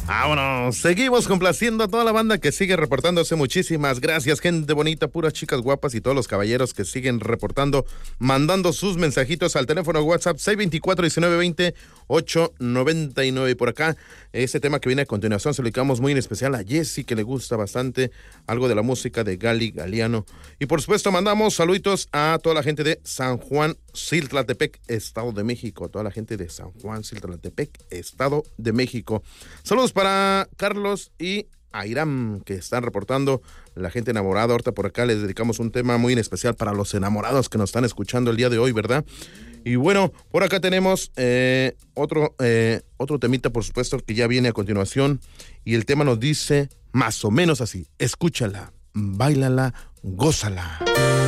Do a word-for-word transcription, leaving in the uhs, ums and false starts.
Vámonos, seguimos complaciendo a toda la banda que sigue reportándose. Muchísimas gracias, gente bonita, puras chicas guapas y todos los caballeros que siguen reportando, mandando sus mensajitos al teléfono WhatsApp seis dos cuatro, uno nueve dos cero, ocho nueve nueve. Por acá, ese tema que viene a continuación se lo dedicamos muy en especial a Jessy, que le gusta bastante algo de la música de Gali Galiano. Y por supuesto mandamos saluditos a toda la gente de San Juan Xiltlaltepec, Estado de México. Toda la gente de San Juan Xiltlaltepec, Estado de México. Saludos para Carlos y Airam, que están reportando. La gente enamorada, ahorita por acá les dedicamos un tema muy en especial para los enamorados que nos están escuchando el día de hoy, ¿verdad? Y bueno, por acá tenemos eh, otro, eh, otro temita, por supuesto, que ya viene a continuación. Y el tema nos dice más o menos así: escúchala, báilala, gózala.